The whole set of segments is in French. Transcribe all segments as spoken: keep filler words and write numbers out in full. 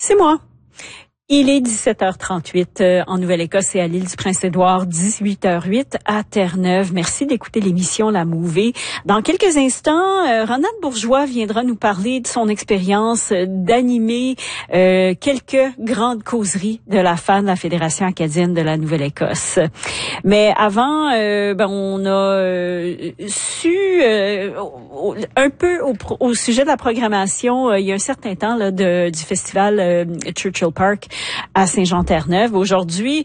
C'est moi. Il est dix-sept heures trente-huit euh, en Nouvelle-Écosse et à l'île du Prince-Édouard, dix-huit heures huit à Terre-Neuve. Merci d'écouter l'émission La Mouvée. Dans quelques instants, euh, Ronald Bourgeois viendra nous parler de son expérience d'animer euh, quelques grandes causeries de la F A N, la Fédération acadienne de la Nouvelle-Écosse. Mais avant, euh, ben, on a euh, su euh, un peu au, au sujet de la programmation euh, il y a un certain temps là, de, du festival euh, Churchill Park à Saint-Jean-Terre-Neuve. Aujourd'hui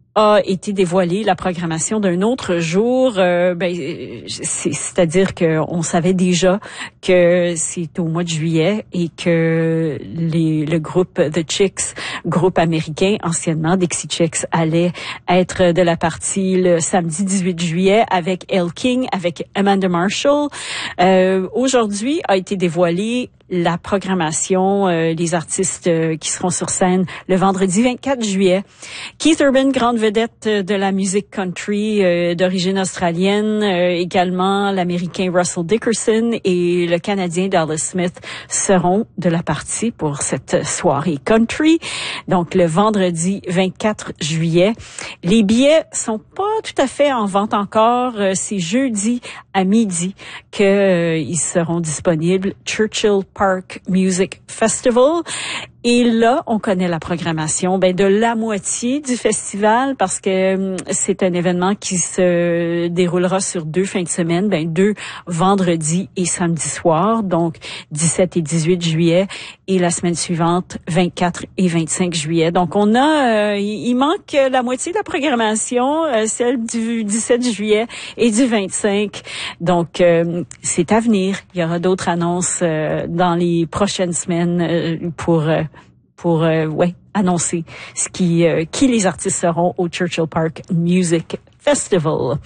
a été dévoilée la programmation d'un autre jour. Euh, ben, c'est, c'est-à-dire qu'on savait déjà que c'est au mois de juillet et que les, le groupe The Chicks, groupe américain, anciennement Dixie Chicks, allait être de la partie le samedi dix-huit juillet avec Elle King, avec Amanda Marshall. Euh, aujourd'hui a été dévoilée la programmation, euh, les artistes euh, qui seront sur scène le vendredi vingt-quatre juillet. Keith Urban, grande vedette de la musique country euh, d'origine australienne, euh, également l'Américain Russell Dickerson et le Canadien Dallas Smith seront de la partie pour cette soirée country. Donc le vendredi vingt-quatre juillet. Les billets sont pas tout à fait en vente encore. Euh, c'est jeudi à midi que euh, ils seront disponibles. Churchill Park Music Festival. Et là, on connaît la programmation ben de la moitié du festival parce que c'est un événement qui se déroulera sur deux fins de semaine, ben deux vendredis et samedi soir, donc dix-sept et dix-huit juillet et la semaine suivante vingt-quatre et vingt-cinq juillet. Donc on a euh, il manque la moitié de la programmation, euh, celle du dix-sept juillet et du vingt-cinq. Donc euh, c'est à venir. Il y aura d'autres annonces euh, dans les prochaines semaines euh, pour euh, pour euh, ouais annoncer ce qui euh, qui les artistes seront au Churchill Park Music Festival.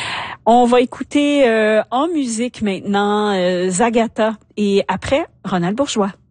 On va écouter euh, en musique maintenant euh, Zagata et après Ronald Bourgeois.